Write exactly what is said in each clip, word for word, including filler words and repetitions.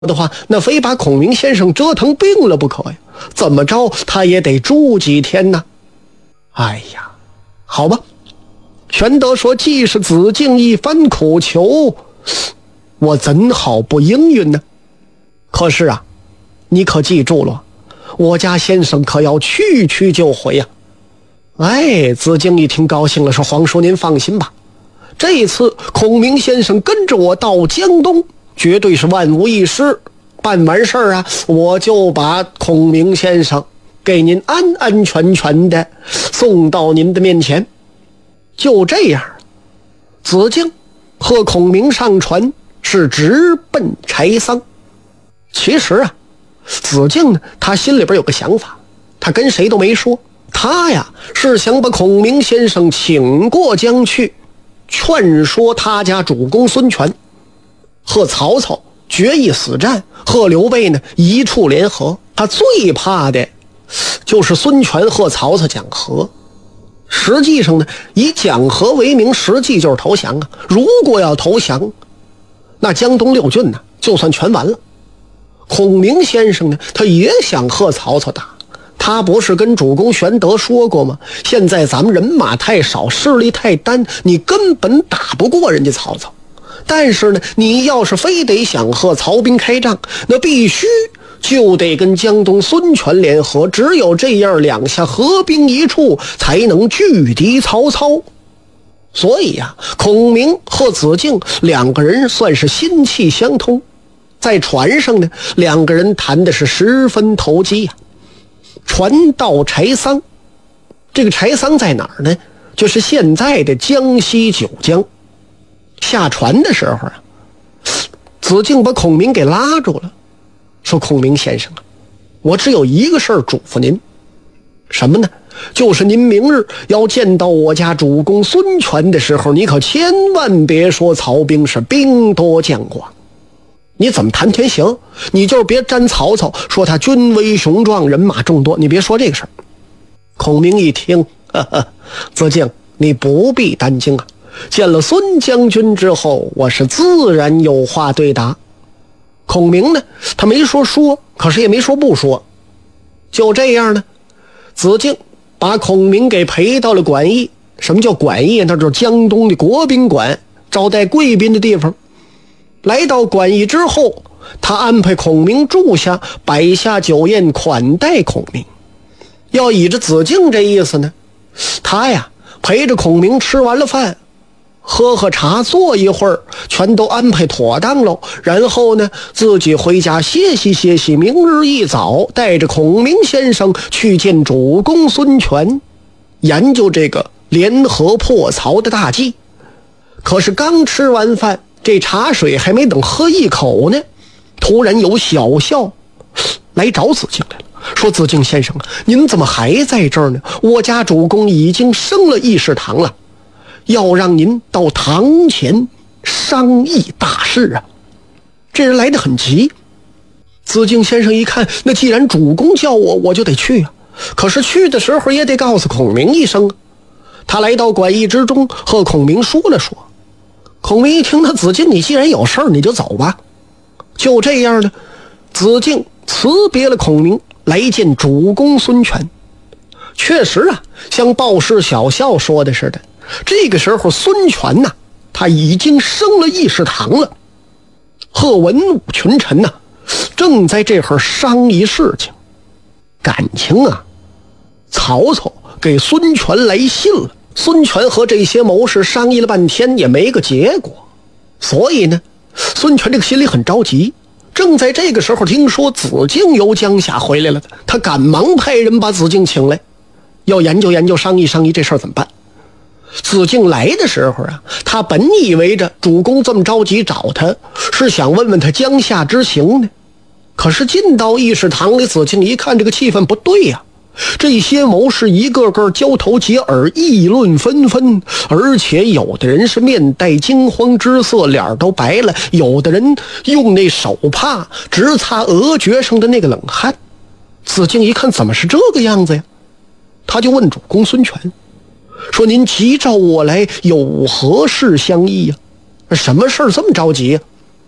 的话，那非把孔明先生折腾病了不可呀，怎么着他也得住几天呢。哎呀，好吧，玄德说，既是子敬一番苦求，我怎好不应允呢？可是啊，你可记住了，我家先生可要去去就回呀。哎，子敬一听高兴了，说，皇叔您放心吧，这一次孔明先生跟着我到江东，绝对是万无一失。办完事儿啊，我就把孔明先生给您安安全全的送到您的面前。就这样，子敬和孔明上船，是直奔柴桑。其实啊，子敬呢，他心里边有个想法，他跟谁都没说，他呀是想把孔明先生请过江去，劝说他家主公孙权和曹操决一死战，和刘备呢一处联合。他最怕的就是孙权和曹操讲和。实际上呢，以讲和为名，实际就是投降啊。如果要投降，那江东六郡呢就算全完了。孔明先生呢，他也想和曹操打，他不是跟主公玄德说过吗？现在咱们人马太少，势力太单，你根本打不过人家曹操。但是呢，你要是非得想和曹兵开仗，那必须就得跟江东孙权联合，只有这样两下合兵一处，才能拒敌曹操。所以呀、啊，孔明和子敬两个人算是心气相通，在船上呢，两个人谈的是十分投机呀、啊。船到柴桑，这个柴桑在哪儿呢？就是现在的江西九江。下船的时候啊，子敬把孔明给拉住了，说，孔明先生啊，我只有一个事儿嘱咐您。什么呢？就是您明日要见到我家主公孙权的时候，你可千万别说曹兵是兵多将广。你怎么谈天行，你就是别沾曹操说他军威雄壮，人马众多，你别说这个事儿。孔明一听，呵呵，子敬你不必担惊啊，见了孙将军之后，我是自然有话对答。孔明呢，他没说说，可是也没说不说。就这样呢，子敬把孔明给陪到了馆驿。什么叫馆驿？那就是江东的国宾馆，招待贵宾的地方。来到馆驿之后，他安排孔明住下，摆下酒宴款待孔明。要倚着子敬这意思呢，他呀陪着孔明吃完了饭，喝喝茶，坐一会儿，全都安排妥当喽。然后呢，自己回家歇息歇息，明日一早带着孔明先生去见主公孙权，研究这个联合破曹的大计。可是刚吃完饭，这茶水还没等喝一口呢，突然有小校来找子敬来了，说，子敬先生啊，您怎么还在这儿呢？我家主公已经升了议事堂了，要让您到堂前商议大事啊。这人来得很急。子敬先生一看，那既然主公叫我，我就得去啊。可是去的时候也得告诉孔明一声。他来到馆驿之中，和孔明说了说。孔明一听，那子敬你既然有事儿，你就走吧。就这样呢，子敬辞别了孔明，来见主公孙权。确实啊，像报事小校说的似的，这个时候孙权呐、啊，他已经升了议事堂了，和文武群臣呐、啊，正在这会儿商议事情。感情啊，曹操给孙权来信了，孙权和这些谋士商议了半天也没个结果，所以呢，孙权这个心里很着急。正在这个时候，听说子敬由江夏回来了，他赶忙派人把子敬请来，要研究研究，商议商议这事儿怎么办。子敬来的时候啊，他本以为着主公这么着急找他，是想问问他江夏之行呢。可是进到议事堂里，子敬一看这个气氛不对呀、啊，这些谋士一个个交头接耳，议论纷纷，而且有的人是面带惊慌之色，脸都白了，有的人用那手帕直擦额角上的那个冷汗。子敬一看，怎么是这个样子呀？他就问主公孙权说，您急召我来，有何事相议呀、啊？什么事儿这么着急呀、啊？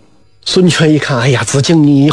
孙权一看，哎呀，子敬你